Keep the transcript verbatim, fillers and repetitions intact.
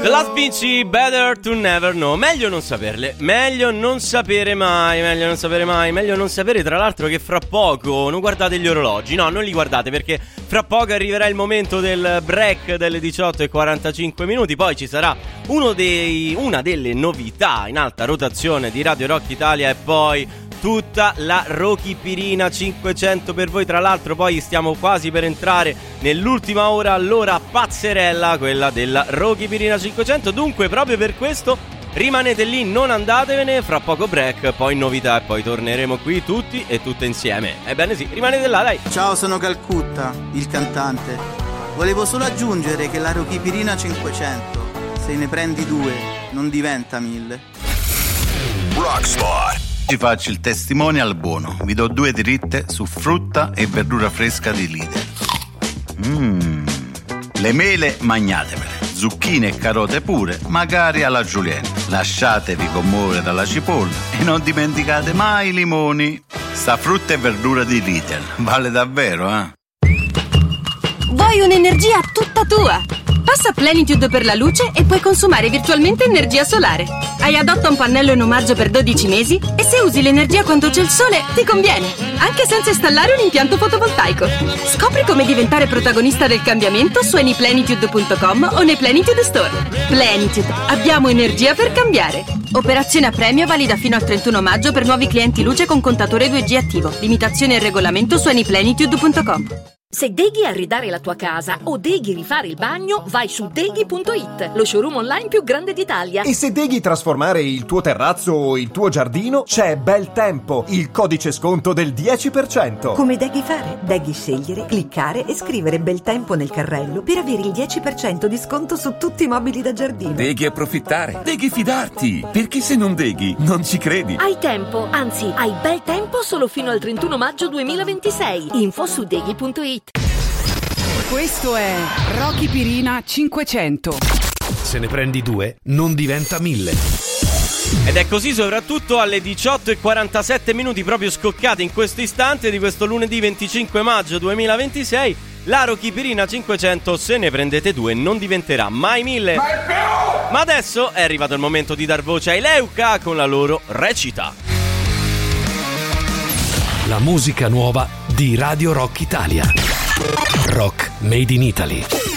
The Last Vinci, Better to Never Know. Meglio non saperle, meglio non sapere mai, meglio non sapere mai, meglio non sapere tra l'altro che fra poco, non guardate gli orologi, no, non li guardate perché fra poco arriverà il momento del break delle diciotto e quarantacinque minuti, poi ci sarà uno dei, una delle novità in alta rotazione di Radio Rock Italia e poi tutta la Rocky Pirina cinquecento per voi. Tra l'altro poi stiamo quasi per entrare nell'ultima ora, l'ora pazzerella, quella della Rocky Pirina cinquecento. Dunque proprio per questo rimanete lì, non andatevene, fra poco break, poi novità e poi torneremo qui tutti e tutte insieme. Ebbene sì, rimanete là, dai. Ciao, sono Calcutta, il cantante. Volevo solo aggiungere che la Rocky Pirina cinquecento, se ne prendi due, non diventa mille. Rockspot. Ci faccio il testimonial buono. Vi do due dritte su frutta e verdura fresca di Lidl. Mmm. Le mele magnatevele, zucchine e carote pure, magari alla julienne. Lasciatevi commuovere dalla cipolla e non dimenticate mai i limoni. Sta frutta e verdura di Lidl vale davvero, eh? Vuoi un'energia tutta tua? Passa a Plenitude per la luce e puoi consumare virtualmente energia solare. Hai adotta un pannello in omaggio per dodici mesi e se usi l'energia quando c'è il sole ti conviene, anche senza installare un impianto fotovoltaico. Scopri come diventare protagonista del cambiamento su anyplenitude punto com o nei Plenitude Store. Plenitude, abbiamo energia per cambiare. Operazione a premio valida fino al trentuno maggio per nuovi clienti luce con contatore due G attivo. Limitazioni e regolamento su anyplenitude punto com. Se deghi arredare la tua casa o deghi rifare il bagno, vai su deghi punto it, lo showroom online più grande d'Italia. E se deghi trasformare il tuo terrazzo o il tuo giardino, c'è Bel Tempo, il codice sconto del dieci per cento. Come deghi fare? Deghi scegliere, cliccare e scrivere Bel Tempo nel carrello per avere il dieci per cento di sconto su tutti i mobili da giardino. Deghi approfittare, deghi fidarti, perché se non deghi non ci credi. Hai tempo, anzi hai bel tempo solo fino al trentuno maggio duemilaventisei. Info su deghi punto it. Questo è Rocky Pirina cinquecento. Se ne prendi due, non diventa mille. Ed è così soprattutto alle diciotto e quarantasette minuti, proprio scoccati in questo istante di questo lunedì venticinque maggio duemilaventisei. La Rocky Pirina cinquecento, se ne prendete due, non diventerà mai mille. Ma adesso è arrivato il momento di dar voce ai Leuca con la loro Recita. La musica nuova di Radio Rock Italia. Rock Made in Italy.